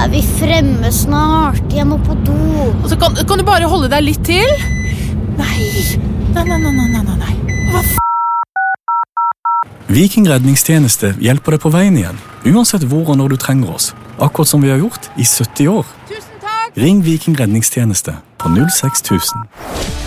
vi fremme snart? Jeg må på do. Og så kan du bare holde deg litt til? Nei. Hva Viking redningstjeneste hjelper deg på veien igjen, uansett hvor og når du trenger oss. Akkurat som vi har gjort i 70 år. Tusen takk! Ring Viking redningstjeneste på 06000.